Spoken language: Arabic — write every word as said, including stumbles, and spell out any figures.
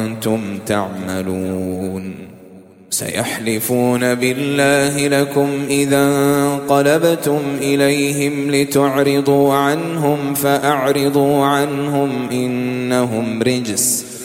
كنتم تعملون سيحلفون بالله لكم إذا انقلبتم إليهم لتعرضوا عنهم فأعرضوا عنهم إنهم رجس